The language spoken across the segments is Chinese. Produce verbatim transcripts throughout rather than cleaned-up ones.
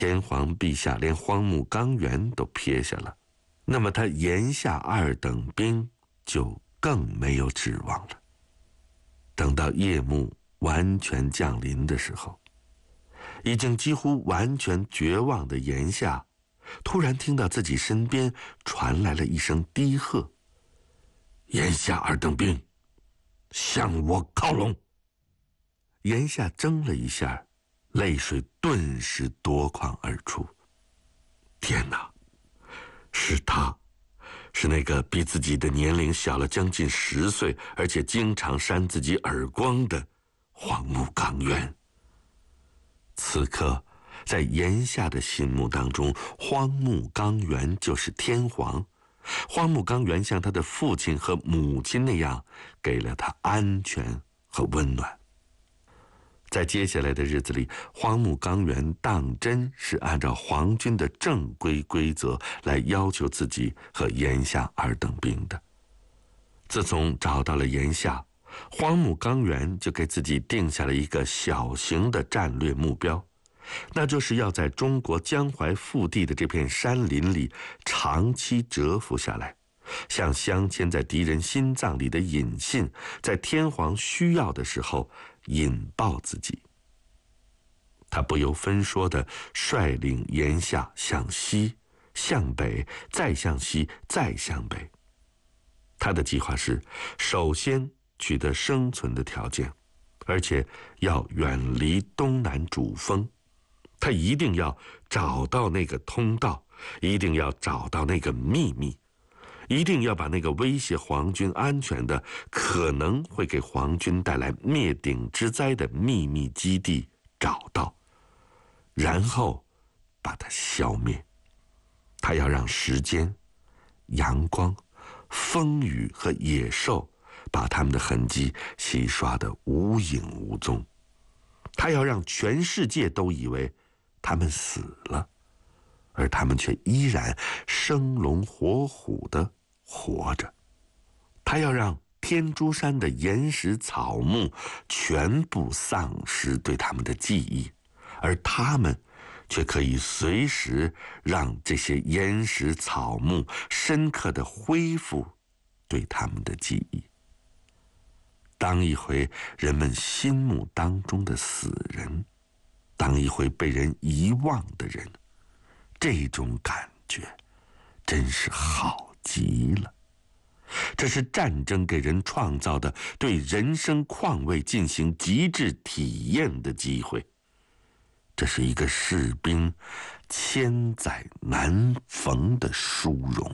天皇陛下连荒木纲原都撇下了，那么他言下二等兵就更没有指望了。等到夜幕完全降临的时候，已经几乎完全绝望的言下，突然听到自己身边传来了一声低喝：“言下二等兵，向我靠拢！”言下怔了一下，泪水顿时夺眶而出。天哪，是他，是那个比自己的年龄小了将近十岁，而且经常扇自己耳光的荒木纲原。此刻，在言下的心目当中，荒木纲原就是天皇。荒木纲原像他的父亲和母亲那样，给了他安全和温暖。在接下来的日子里，荒木纲原当真是按照皇军的正规规则来要求自己和言下二等兵的。自从找到了言下，荒木纲原就给自己定下了一个小型的战略目标，那就是要在中国江淮腹地的这片山林里长期蛰伏下来，像镶嵌在敌人心脏里的引信，在天皇需要的时候引爆自己。他不由分说地率领言下向西、向北，再向西，再向北。他的计划是，首先取得生存的条件，而且要远离东南主峰。他一定要找到那个通道，一定要找到那个秘密，一定要把那个威胁皇军安全的、可能会给皇军带来灭顶之灾的秘密基地找到，然后把它消灭。他要让时间、阳光、风雨和野兽把他们的痕迹洗刷得无影无踪。他要让全世界都以为他们死了，而他们却依然生龙活虎地活着。他要让天竺山的岩石草木全部丧失对他们的记忆，而他们却可以随时让这些岩石草木深刻地恢复对他们的记忆。当一回人们心目当中的死人，当一回被人遗忘的人，这种感觉真是好极了。这是战争给人创造的对人生况味进行极致体验的机会，这是一个士兵千载难逢的殊荣。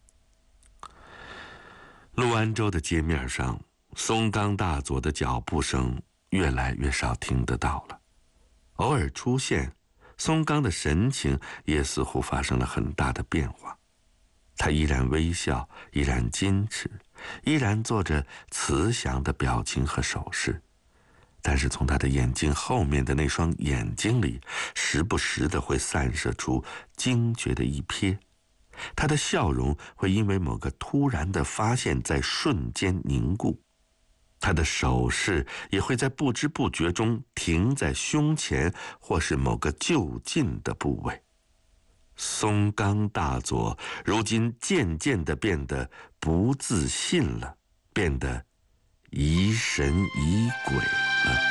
陆安州的街面上，松冈大佐的脚步声越来越少听得到了，偶尔出现，松冈的神情也似乎发生了很大的变化。他依然微笑，依然矜持，依然做着慈祥的表情和手势，但是从他的眼睛后面的那双眼睛里，时不时的会散射出惊觉的一瞥。他的笑容会因为某个突然的发现在瞬间凝固，他的手势也会在不知不觉中停在胸前或是某个就近的部位。松冈大佐如今渐渐地变得不自信了，变得疑神疑鬼了。